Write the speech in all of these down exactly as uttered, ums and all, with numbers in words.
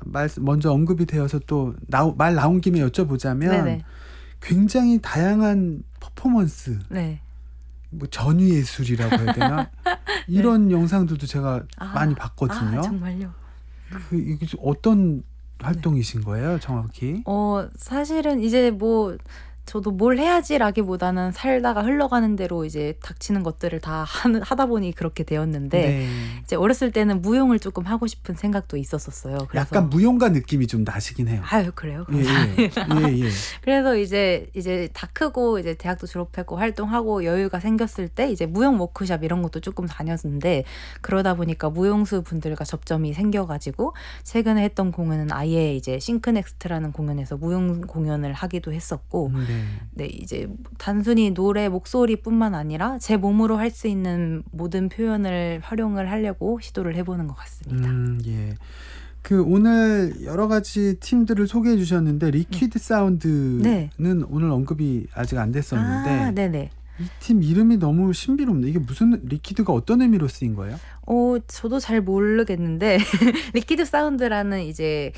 말 먼저 언급이 되어서 또 말 나온 김에 여쭤보자면 네네. 굉장히 다양한 퍼포먼스, 네. 뭐 전위예술이라고 해야 되나? 이런 네. 영상들도 제가 아, 많이 봤거든요. 아, 정말요? 그 이게 어떤 활동이신 거예요, 정확히? 어, 사실은 이제 뭐 저도 뭘 해야지라기보다는 살다가 흘러가는 대로 이제 닥치는 것들을 다 하는, 하다 보니 그렇게 되었는데 네. 이제 어렸을 때는 무용을 조금 하고 싶은 생각도 있었었어요. 그래서 약간 무용가 느낌이 좀 나시긴 해요. 아유, 그래요? 예, 예, 예, 예. 그래서 이제 이제 다 크고 이제 대학도 졸업했고 활동하고 여유가 생겼을 때 이제 무용 워크숍 이런 것도 조금 다녔는데 그러다 보니까 무용수 분들과 접점이 생겨가지고 최근에 했던 공연은 아예 이제 싱크넥스트라는 공연에서 무용 공연을 하기도 했었고 네. 네, 이제 단순히 노래 목소리뿐만 아니라 제 몸으로 할 수 있는 모든 표현을 활용을 하려고 시도를 해보는 것 같습니다. 음, 예. 그 오늘 여러 가지 팀들을 소개해 주셨는데 리퀴드 사운드는 네. 오늘 언급이 아직 안 됐었는데 아, 네네. 이 팀 이름이 너무 신비롭네. 이게 무슨 리퀴드가 어떤 의미로 쓰인 거예요? 어, 저도 잘 모르겠는데 리퀴드 사운드라는 이제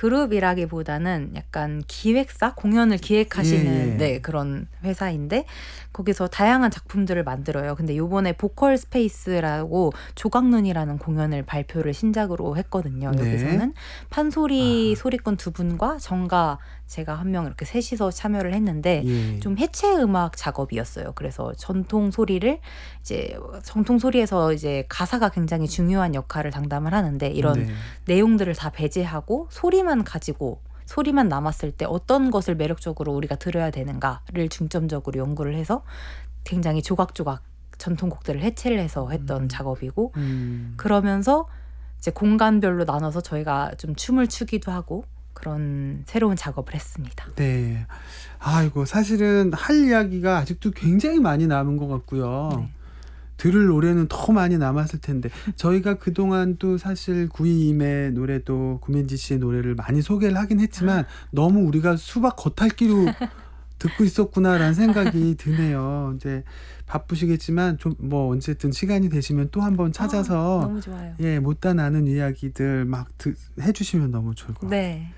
그룹이라기보다는 약간 기획사, 공연을 기획하시는 예, 예. 네, 그런 회사인데 거기서 다양한 작품들을 만들어요. 근데 요번에 보컬 스페이스라고 조각눈이라는 공연을 발표를 신작으로 했거든요. 네. 여기서는 판소리 아. 소리꾼 두 분과 정가 제가 한 명 이렇게 셋이서 참여를 했는데 예. 좀 해체 음악 작업이었어요. 그래서 전통 소리를 이제 전통 소리에서 이제 가사가 굉장히 중요한 역할을 담당을 하는데 이런 네. 내용들을 다 배제하고 소리만 가지고 소리만 남았을 때 어떤 것을 매력적으로 우리가 들어야 되는가를 중점적으로 연구를 해서 굉장히 조각조각 전통곡들을 해체를 해서 했던 음. 작업이고 음. 그러면서 이제 공간별로 나눠서 저희가 좀 춤을 추기도 하고 그런 새로운 작업을 했습니다. 네. 아이고 사실은 할 이야기가 아직도 굉장히 많이 남은 것 같고요. 네. 들을 노래는 더 많이 남았을 텐데 저희가 그동안도 사실 구이임의 노래도 구민지 씨의 노래를 많이 소개를 하긴 했지만 너무 우리가 수박 겉핥기로 듣고 있었구나라는 생각이 드네요. 이제 바쁘시겠지만 좀 뭐 언제든 시간이 되시면 또 한번 찾아서 아, 너무 좋아요. 예, 못다 나는 이야기들 막 드, 해주시면 너무 좋을 것 같아요. 네.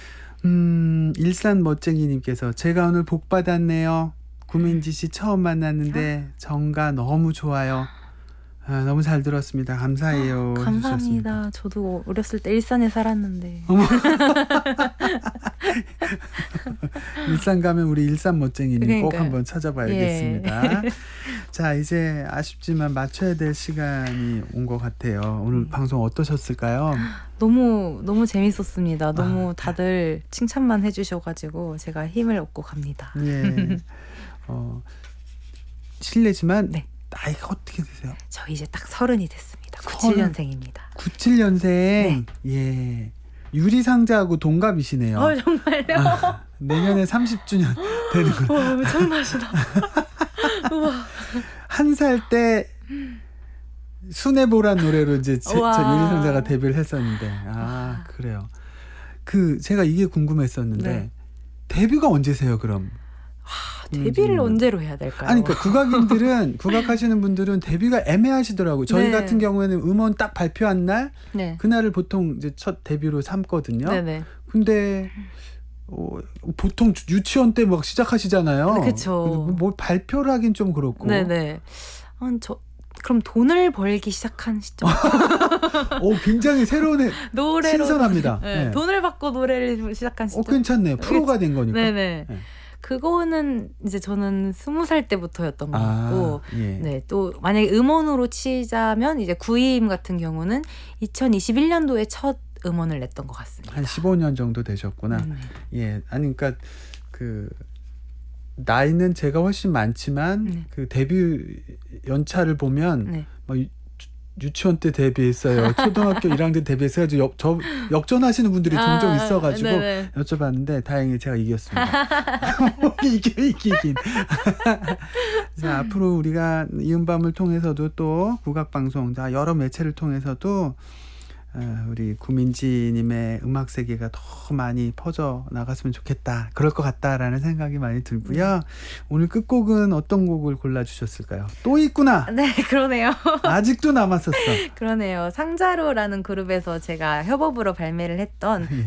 음, 일산 멋쟁이님께서 제가 오늘 복 받았네요. 구민지 씨 처음 만났는데 정가 너무 좋아요. 아, 너무 잘 들었습니다. 감사해요. 아, 감사합니다. 저도 어렸을 때 일산에 살았는데. 일산 가면 우리 일산 멋쟁이님 그러니까요. 꼭 한번 찾아봐야겠습니다. 예. 자, 이제 아쉽지만 맞춰야 될 시간이 온 것 같아요. 오늘 음. 방송 어떠셨을까요? 너무 너무 재밌었습니다. 너무 아, 다들 칭찬만 해주셔가지고 제가 힘을 얻고 갑니다. 예. 어, 실례지만 네. 나이가 어떻게 되세요? 저 이제 딱 서른이 됐습니다. 서른. 구십칠 년생입니다. 구십칠 년생. 네. 예. 유리상자하고 동갑이시네요. 어, 정말요? 아, 내년에 삼십 주년 되는군. 와, 엄청나시다. 우와. 한 살 때 순애보란 노래로 이제 제, 저 우와. 유리상자가 데뷔를 했었는데 아, 그래요. 그 제가 이게 궁금했었는데 네. 데뷔가 언제세요, 그럼? 아, 데뷔를 음. 언제로 해야 될까요? 아니, 그러니까 국악인들은 국악하시는 분들은 데뷔가 애매하시더라고요. 저희 네. 같은 경우에는 음원 딱 발표한 날 네. 그날을 보통 이제 첫 데뷔로 삼거든요. 네네. 근데 어, 보통 유치원 때 막 시작하시잖아요. 네, 그쵸. 뭐 발표를 하긴 좀 그렇고. 네네. 아, 저 그럼 돈을 벌기 시작한 시점. 오, 굉장히 새로운 애, 노래로 신선합니다. 네, 네. 돈을 받고 노래를 시작한 시점. 어, 괜찮네요. 프로가 된 거니까. 네네. 네. 그거는 이제 저는 스무 살 때부터였던 것 같고, 아, 예. 네, 또 만약에 음원으로 치자면 이제 구이임 같은 경우는 이천이십일 년도에 첫 음원을 냈던 것 같습니다. 한 십오 년 정도 되셨구나. 음. 예, 아니 그러니까 그 나이는 제가 훨씬 많지만 네. 그 데뷔 연차를 보면 네. 뭐 유, 유치원 때 데뷔했어요. 초등학교 일 학년 때 데뷔했어요. 역, 저 역전하시는 분들이 종종 아, 있어가지고 네네. 여쭤봤는데 다행히 제가 이겼습니다. 이겨 이기긴. 자, 앞으로 우리가 이은밤을 통해서도 또 국악방송, 자 여러 매체를 통해서도 어, 우리 구민지님의 음악 세계가 더 많이 퍼져 나갔으면 좋겠다. 그럴 것 같다라는 생각이 많이 들고요. 오늘 끝곡은 어떤 곡을 골라주셨을까요? 또 있구나. 네, 그러네요. 아직도 남았었어. 그러네요. 상자로라는 그룹에서 제가 협업으로 발매를 했던 예.